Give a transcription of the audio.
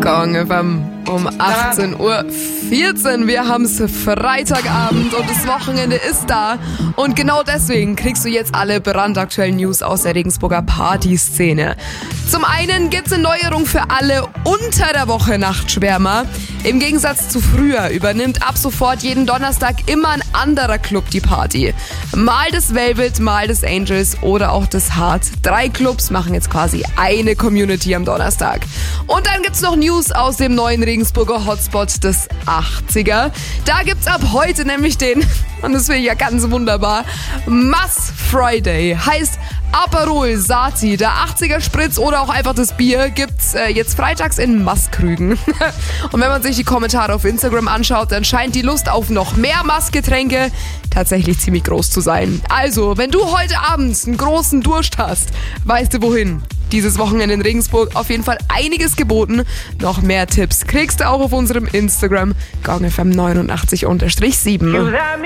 Gong FM um 18:14 Uhr. Wir haben's Freitagabend und das Wochenende ist da. Und genau deswegen kriegst du jetzt alle brandaktuellen News aus der Regensburger Partyszene. Zum einen gibt's eine Neuerung für alle unter der Woche Nachtschwärmer. Im Gegensatz zu früher übernimmt ab sofort jeden Donnerstag immer ein anderer Club die Party. Mal das Velvet, mal das Angels oder auch das Hart. 3 Clubs machen jetzt quasi eine Community am Donnerstag. Und dann gibt's noch News aus dem neuen Regensburger Hotspot des 80er. Da gibt's ab heute nämlich den, und das finde ich ja ganz wunderbar, Mass Friday. Heißt Aperol, Sati, der 80er Spritz oder auch einfach das Bier gibt's jetzt freitags in Masskrügen. Und wenn man sich die Kommentare auf Instagram anschaut, dann scheint die Lust auf noch mehr Massgetränke tatsächlich ziemlich groß zu sein. Also, wenn du heute Abend einen großen Durst hast, weißt du wohin. Dieses Wochenende in Regensburg auf jeden Fall einiges geboten. Noch mehr Tipps kriegst du auch auf unserem Instagram GongFM 89_7.